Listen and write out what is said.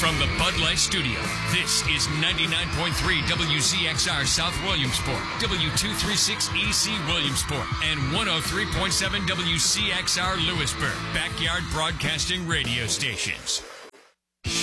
From the Bud Light Studio, this is 99.3 WZXR South Williamsport, W236EC Williamsport, and 103.7 WCXR Lewisburg, Backyard Broadcasting Radio Stations.